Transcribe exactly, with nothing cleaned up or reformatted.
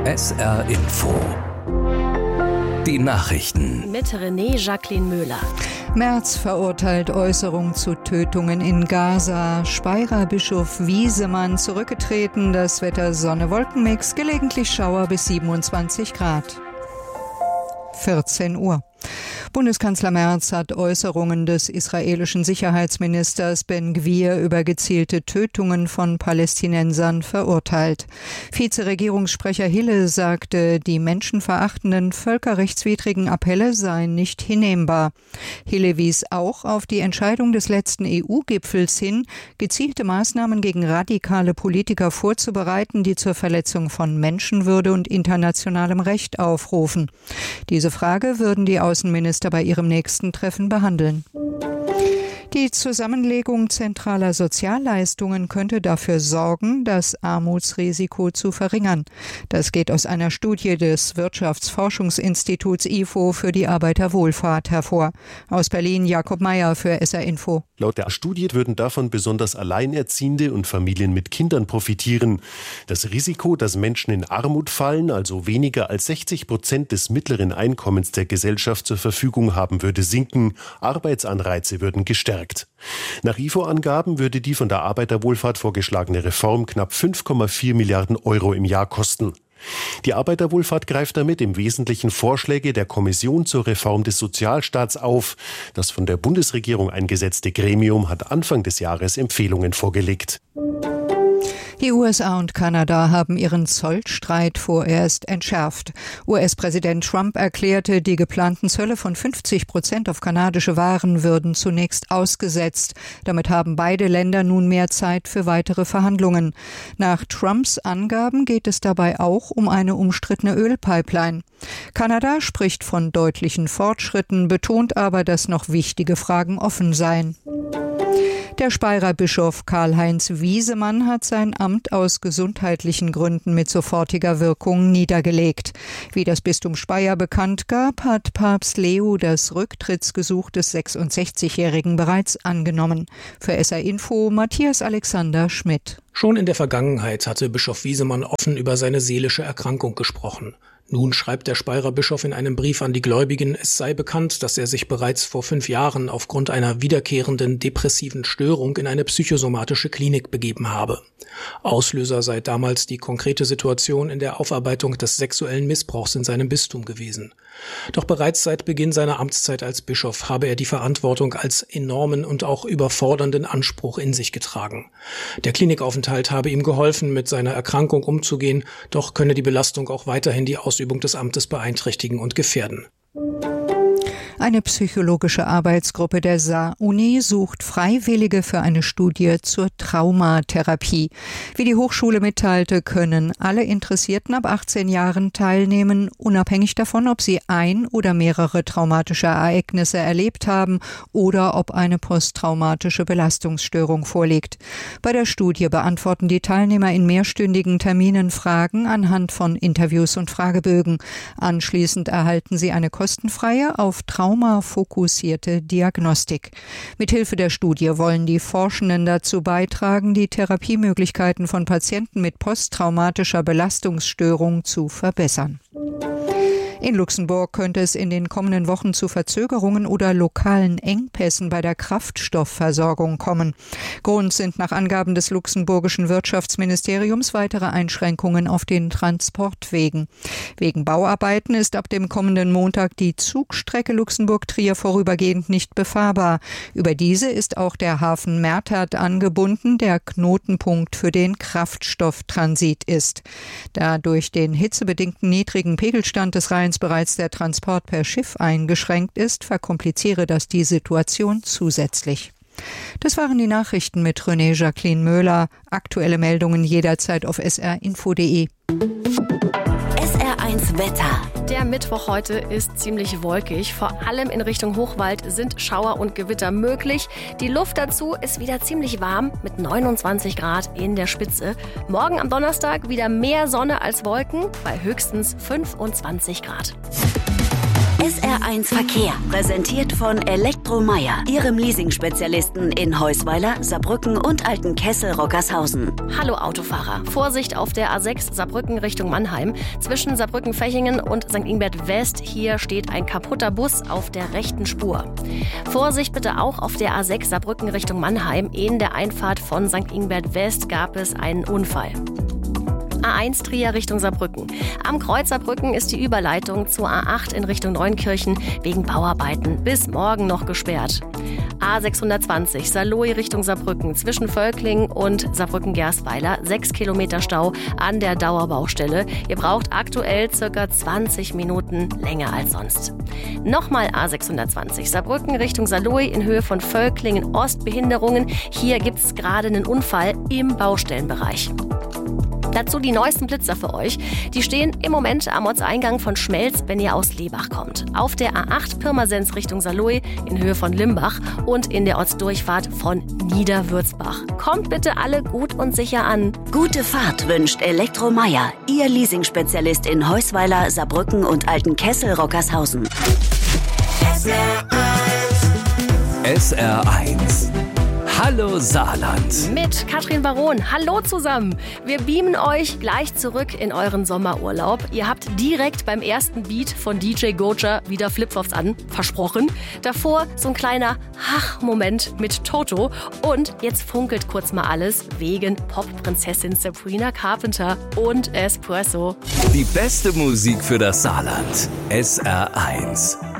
S R Info. Die Nachrichten. Mit René Jacqueline Müller. Merz verurteilt Äußerung zu Tötungen in Gaza. Speyerer Bischof Wiesemann zurückgetreten. Das Wetter Sonne-Wolkenmix, gelegentlich Schauer bis siebenundzwanzig Grad. vierzehn Uhr. Bundeskanzler Merz hat Äußerungen des israelischen Sicherheitsministers Ben-Gvir über gezielte Tötungen von Palästinensern verurteilt. Vizeregierungssprecher Hille sagte, die menschenverachtenden, völkerrechtswidrigen Appelle seien nicht hinnehmbar. Hille wies auch auf die Entscheidung des letzten E U-Gipfels hin, gezielte Maßnahmen gegen radikale Politiker vorzubereiten, die zur Verletzung von Menschenwürde und internationalem Recht aufrufen. Diese Frage würden die Außenminister bei ihrem nächsten Treffen behandeln. Die Zusammenlegung zentraler Sozialleistungen könnte dafür sorgen, das Armutsrisiko zu verringern. Das geht aus einer Studie des Wirtschaftsforschungsinstituts I F O für die Arbeiterwohlfahrt hervor. Aus Berlin Jakob Meyer für S R Info. Laut der Studie würden davon besonders Alleinerziehende und Familien mit Kindern profitieren. Das Risiko, dass Menschen in Armut fallen, also weniger als sechzig Prozent des mittleren Einkommens der Gesellschaft zur Verfügung haben, würde sinken. Arbeitsanreize würden gestärkt. Nach I F O-Angaben würde die von der Arbeiterwohlfahrt vorgeschlagene Reform knapp fünf Komma vier Milliarden Euro im Jahr kosten. Die Arbeiterwohlfahrt greift damit im Wesentlichen Vorschläge der Kommission zur Reform des Sozialstaats auf. Das von der Bundesregierung eingesetzte Gremium hat Anfang des Jahres Empfehlungen vorgelegt. Die U S A und Kanada haben ihren Zollstreit vorerst entschärft. U S-Präsident Trump erklärte, die geplanten Zölle von fünfzig Prozent auf kanadische Waren würden zunächst ausgesetzt. Damit haben beide Länder nun mehr Zeit für weitere Verhandlungen. Nach Trumps Angaben geht es dabei auch um eine umstrittene Ölpipeline. Kanada spricht von deutlichen Fortschritten, betont aber, dass noch wichtige Fragen offen seien. Der Speyerer Bischof Karl-Heinz Wiesemann hat sein Amt aus gesundheitlichen Gründen mit sofortiger Wirkung niedergelegt. Wie das Bistum Speyer bekannt gab, hat Papst Leo das Rücktrittsgesuch des sechsundsechzigjährigen bereits angenommen. Für S R Info Matthias Alexander Schmidt. Schon in der Vergangenheit hatte Bischof Wiesemann offen über seine seelische Erkrankung gesprochen. Nun schreibt der Speyerer Bischof in einem Brief an die Gläubigen, es sei bekannt, dass er sich bereits vor fünf Jahren aufgrund einer wiederkehrenden depressiven Störung in eine psychosomatische Klinik begeben habe. Auslöser sei damals die konkrete Situation in der Aufarbeitung des sexuellen Missbrauchs in seinem Bistum gewesen. Doch bereits seit Beginn seiner Amtszeit als Bischof habe er die Verantwortung als enormen und auch überfordernden Anspruch in sich getragen. Der Klinikaufenthalt habe ihm geholfen, mit seiner Erkrankung umzugehen, doch könne die Belastung auch weiterhin die Ausübung des Amtes beeinträchtigen und gefährden. Eine psychologische Arbeitsgruppe der Saar-Uni sucht Freiwillige für eine Studie zur Traumatherapie. Wie die Hochschule mitteilte, können alle Interessierten ab achtzehn Jahren teilnehmen, unabhängig davon, ob sie ein oder mehrere traumatische Ereignisse erlebt haben oder ob eine posttraumatische Belastungsstörung vorliegt. Bei der Studie beantworten die Teilnehmer in mehrstündigen Terminen Fragen anhand von Interviews und Fragebögen. Anschließend erhalten sie eine kostenfreie, auf traumafokussierte Diagnostik. Mithilfe der Studie wollen die Forschenden dazu beitragen, die Therapiemöglichkeiten von Patienten mit posttraumatischer Belastungsstörung zu verbessern. In Luxemburg könnte es in den kommenden Wochen zu Verzögerungen oder lokalen Engpässen bei der Kraftstoffversorgung kommen. Grund sind nach Angaben des luxemburgischen Wirtschaftsministeriums weitere Einschränkungen auf den Transportwegen. Wegen Bauarbeiten ist ab dem kommenden Montag die Zugstrecke Luxemburg-Trier vorübergehend nicht befahrbar. Über diese ist auch der Hafen Mertert angebunden, der Knotenpunkt für den Kraftstofftransit ist. Da durch den hitzebedingten niedrigen Pegelstand des Rheins bereits der Transport per Schiff eingeschränkt ist, verkompliziere das die Situation zusätzlich. Das waren die Nachrichten mit René Jacqueline Müller. Aktuelle Meldungen jederzeit auf s r info punkt d e. S R eins Wetter. Der Mittwoch heute ist ziemlich wolkig. Vor allem in Richtung Hochwald sind Schauer und Gewitter möglich. Die Luft dazu ist wieder ziemlich warm mit neunundzwanzig Grad in der Spitze. Morgen am Donnerstag wieder mehr Sonne als Wolken bei höchstens fünfundzwanzig Grad. S R eins Verkehr, präsentiert von Elektromeyer, Ihrem Leasing-Spezialisten in Heusweiler, Saarbrücken und Altenkessel-Rockershausen. Hallo Autofahrer, Vorsicht auf der A sechs Saarbrücken Richtung Mannheim. Zwischen Saarbrücken-Fechingen und Sankt Ingbert West, hier steht ein kaputter Bus auf der rechten Spur. Vorsicht bitte auch auf der A sechs Saarbrücken Richtung Mannheim. In der Einfahrt von Sankt Ingbert West gab es einen Unfall. A eins Trier Richtung Saarbrücken. Am Kreuz Saarbrücken ist die Überleitung zur A acht in Richtung Neunkirchen wegen Bauarbeiten bis morgen noch gesperrt. A sechshundertzwanzig Saarlouis Richtung Saarbrücken zwischen Völklingen und Saarbrücken-Gersweiler. Sechs Kilometer Stau an der Dauerbaustelle. Ihr braucht aktuell circa zwanzig Minuten länger als sonst. Nochmal A sechshundertzwanzig Saarbrücken Richtung Saarlouis in Höhe von Völklingen Ost. Behinderungen. Hier gibt es gerade einen Unfall im Baustellenbereich. Dazu die neuesten Blitzer für euch. Die stehen im Moment am Ortseingang von Schmelz, wenn ihr aus Lebach kommt. Auf der A acht Pirmasens Richtung Saarlouis in Höhe von Limbach und in der Ortsdurchfahrt von Niederwürzbach. Kommt bitte alle gut und sicher an. Gute Fahrt wünscht Elektromeyer, Ihr Leasing-Spezialist in Heusweiler, Saarbrücken und Altenkessel-Rockershausen. S R eins. S R eins. Hallo Saarland. Mit Katrin Baron. Hallo zusammen. Wir beamen euch gleich zurück in euren Sommerurlaub. Ihr habt direkt beim ersten Beat von D J Goja wieder Flipflops an, versprochen. Davor so ein kleiner Ach-Moment mit Toto. Und jetzt funkelt kurz mal alles wegen Pop-Prinzessin Sabrina Carpenter und Espresso. Die beste Musik für das Saarland. S R eins.